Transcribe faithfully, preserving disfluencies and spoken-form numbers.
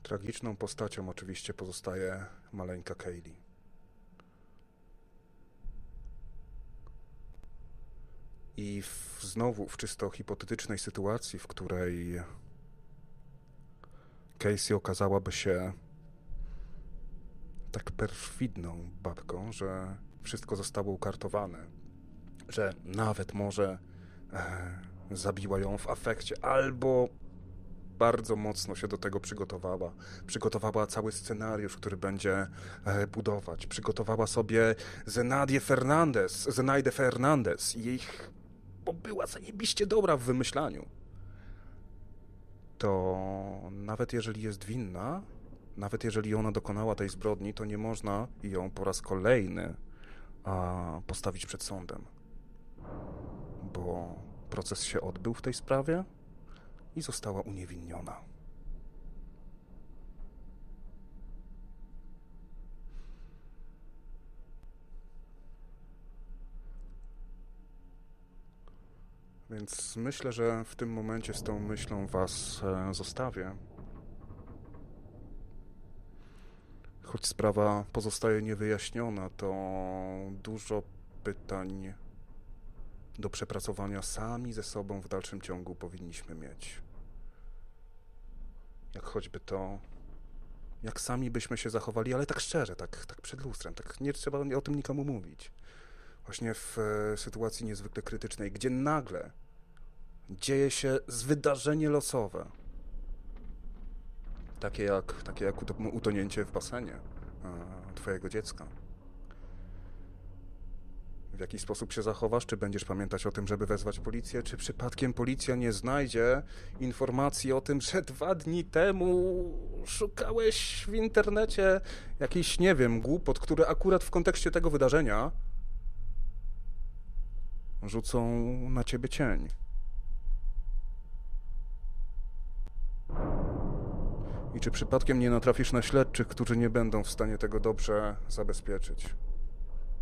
Tragiczną postacią oczywiście pozostaje maleńka Kaylee. I w, znowu w czysto hipotetycznej sytuacji, w której Casey okazałaby się tak perfidną babką, że wszystko zostało ukartowane, że nawet może e, zabiła ją w afekcie, albo bardzo mocno się do tego przygotowała. Przygotowała cały scenariusz, który będzie e, budować. Przygotowała sobie Zenaidę Fernandez, Zenaidę Fernandez i ich, bo była zajebiście dobra w wymyślaniu. To nawet jeżeli jest winna, nawet jeżeli ona dokonała tej zbrodni, to nie można ją po raz kolejny a, postawić przed sądem. Bo proces się odbył w tej sprawie i została uniewinniona. Więc myślę, że w tym momencie z tą myślą was e, zostawię. Choć sprawa pozostaje niewyjaśniona, to dużo pytań do przepracowania sami ze sobą w dalszym ciągu powinniśmy mieć. Jak choćby to, jak sami byśmy się zachowali, ale tak szczerze, tak, tak przed lustrem, tak nie trzeba o tym nikomu mówić. Właśnie w e, sytuacji niezwykle krytycznej, gdzie nagle dzieje się wydarzenie losowe. Takie jak, takie jak utonięcie w basenie e, twojego dziecka. W jaki sposób się zachowasz? Czy będziesz pamiętać o tym, żeby wezwać policję? Czy przypadkiem policja nie znajdzie informacji o tym, że dwa dni temu szukałeś w internecie jakiś, nie wiem, głupot, które akurat w kontekście tego wydarzenia rzucą na ciebie cień? I czy przypadkiem nie natrafisz na śledczych, którzy nie będą w stanie tego dobrze zabezpieczyć?